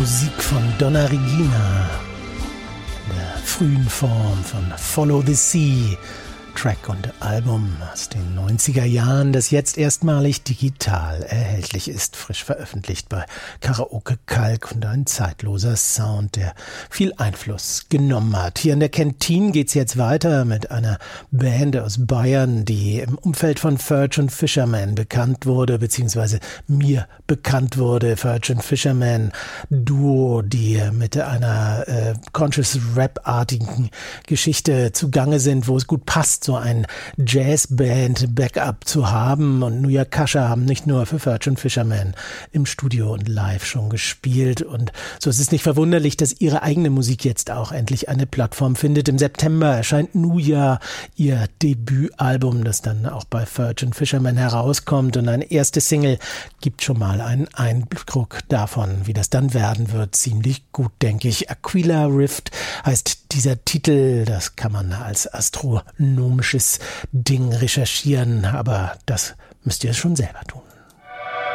Musik von Donna Regina in der frühen Form von Follow the Sea, Track und Album aus den 90er Jahren, das jetzt erstmalig digital erhältlich ist, frisch veröffentlicht bei Karaoke Kalk und ein zeitloser Sound, der viel Einfluss genommen hat. Hier in der Kantine geht's jetzt weiter mit einer Band aus Bayern, die im Umfeld von Virgin Fisherman bekannt wurde, beziehungsweise mir bekannt wurde. Virgin Fisherman Duo, die mit einer Conscious Rap-artigen Geschichte zugange sind, wo es gut passt, so ein Jazzband-Backup zu haben. Und Nuja Kascha haben nicht nur für Virgin Fisherman im Studio und live schon gespielt. Und so ist es nicht verwunderlich, dass ihre eigene Musik jetzt auch endlich eine Plattform findet. Im September erscheint Nuja ihr Debütalbum, das dann auch bei Virgin Fisherman herauskommt. Und eine erste Single gibt schon mal einen Eindruck davon, wie das dann werden wird. Ziemlich gut, denke ich. Aquila Rift heißt dieser Titel. Das kann man als astronomisches Ding recherchieren, aber das müsst ihr schon selber tun.